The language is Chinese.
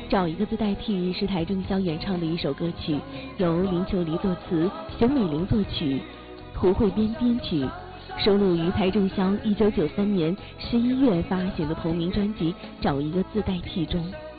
找一个字代替是邰正宵演唱的一首歌曲，由林秋离作词，熊美玲作曲，胡慧编编曲，收录于邰正宵1993年11月发行的同名专辑《找一个字代替》中。